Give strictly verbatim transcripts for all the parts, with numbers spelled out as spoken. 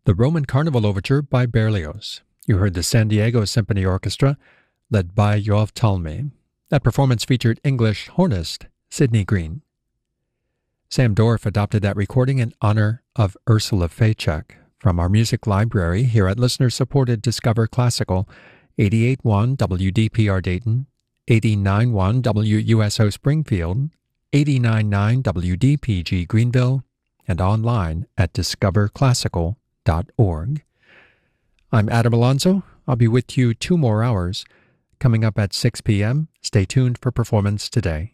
The Roman Carnival Overture by Berlioz. You heard the San Diego Symphony Orchestra, led by Yoav Talmi. That performance featured English hornist Sidney Green. Sam Dorff adopted that recording in honor of Ursula Faychek from our music library here at listener-supported Discover Classical, eighty-eight point one W D P R Dayton, eighty-nine point one W U S O Springfield, eighty-nine point nine W D P G Greenville, and online at discover classical dot org. I'm Adam Alonso. I'll be with you two more hours. Coming up at six p.m., stay tuned for Performance Today.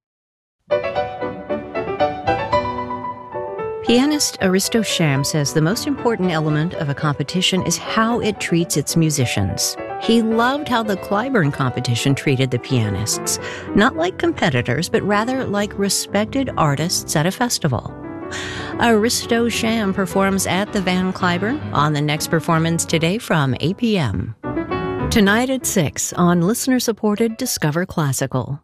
Pianist Aristo Sham says the most important element of a competition is how it treats its musicians. He loved how the Clyburn competition treated the pianists, not like competitors, but rather like respected artists at a festival. Aristo Sham performs at the Van Cliburn on the next Performance Today from eight p.m. Tonight at six on listener-supported Discover Classical.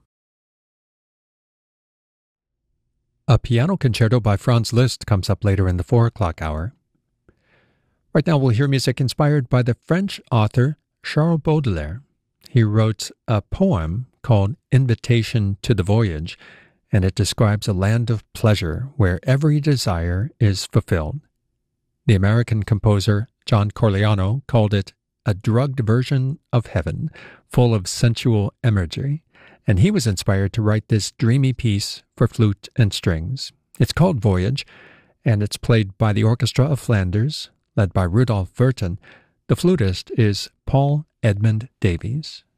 A piano concerto by Franz Liszt comes up later in the four o'clock hour. Right now we'll hear music inspired by the French author Charles Baudelaire. He wrote a poem called Invitation to the Voyage, and it describes a land of pleasure where every desire is fulfilled. The American composer John Corigliano called it a drugged version of heaven, full of sensual imagery, and he was inspired to write this dreamy piece for flute and strings. It's called Voyage, and it's played by the Orchestra of Flanders, led by Rudolf Verton. The flutist is Paul Edmund Davies.